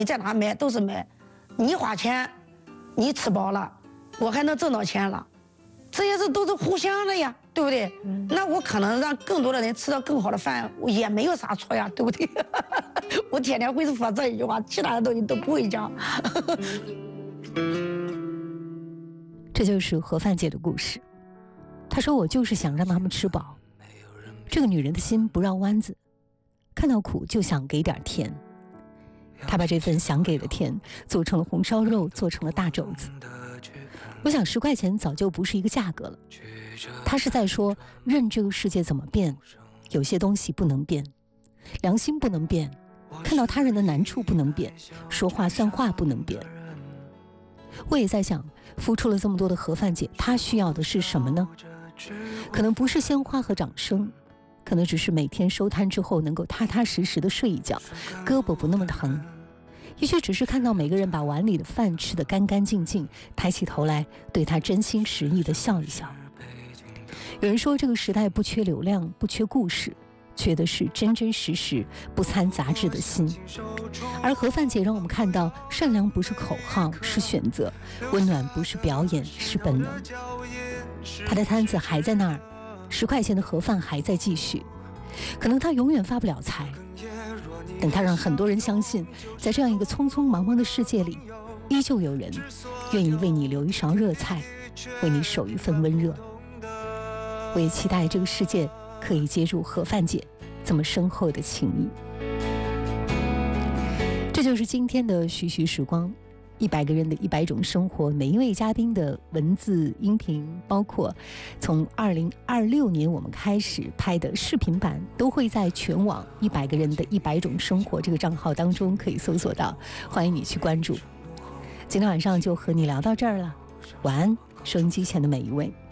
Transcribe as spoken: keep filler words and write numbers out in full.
你在哪买都是买，你花钱，你吃饱了，我还能挣到钱了，这些是都是互相的呀，对不对？嗯、那我可能让更多的人吃到更好的饭，也没有啥错呀，对不对？我天天会说这一句话，其他的东西都不会讲。 这就是盒饭姐的故事。她说：“我就是想让他们吃饱。”这个女人的心不绕弯子，看到苦就想给点甜。她把这份想给的甜做成了红烧肉，做成了大肘子。我想十块钱早就不是一个价格了。她是在说，任这个世界怎么变，有些东西不能变，良心不能变，看到他人的难处不能变，说话算话不能变。我也在想，付出了这么多的盒饭姐，她需要的是什么呢？可能不是鲜花和掌声，可能只是每天收摊之后能够踏踏实实的睡一觉，胳膊不那么疼。也许只是看到每个人把碗里的饭吃得干干净净，抬起头来对他真心实意的笑一笑。有人说，这个时代不缺流量，不缺故事，缺的是真真实实不掺杂质的心。而盒饭姐让我们看到，善良不是口号，是选择；温暖不是表演，是本能。她的摊子还在那儿，十块钱的盒饭还在继续。可能她永远发不了财，但她让很多人相信，在这样一个匆匆忙忙的世界里，依旧有人愿意为你留一勺热菜，为你守一份温热。我也期待这个世界可以接住盒饭姐这么深厚的情谊。这就是今天的徐徐时光，一百个人的一百种生活，每一位嘉宾的文字音频，包括从二零二六年我们开始拍的视频版，都会在全网一百个人的一百种生活这个账号当中可以搜索到，欢迎你去关注。今天晚上就和你聊到这儿了，晚安，收音机前的每一位。